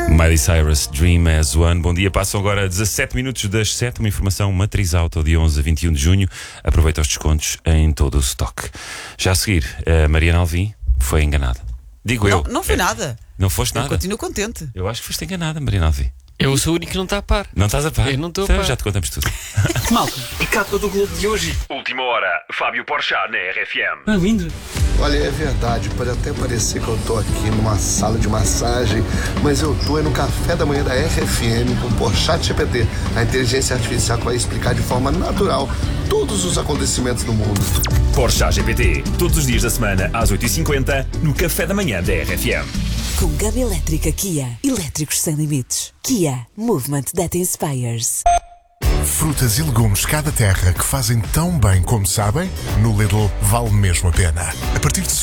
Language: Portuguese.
Miley Cyrus, Dream as One. Bom dia, passam agora 17 minutos das 7. Uma informação matriz auto, dia 11 a 21 de junho. Aproveita os descontos em todo o stock. Já a seguir, a Mariana Alvim foi enganada. Digo eu. Não foi nada. Não foste nada? Eu continuo contente. Eu acho que foste enganada, Mariana Alvim. Eu sou o único que não está a par. Não estás a par? Eu não estou a Então par. já te contamos tudo. Malta, e capa do Globo de hoje. Última hora, Fábio Porchat na RFM. Bem-vindo. Olha, é verdade, pode até parecer que eu tô aqui numa sala de massagem, mas eu tô no café da manhã da RFM com o Porchat GPT, a inteligência artificial que vai explicar de forma natural todos os acontecimentos do mundo. Porchat GPT, todos os dias da semana às 8h50 no café da manhã da RFM. Com gama elétrica Kia. Elétricos sem limites. Kia. Movement that inspires. Frutas e legumes cá da terra que fazem tão bem como sabem, no Lidl vale mesmo a pena. A partir de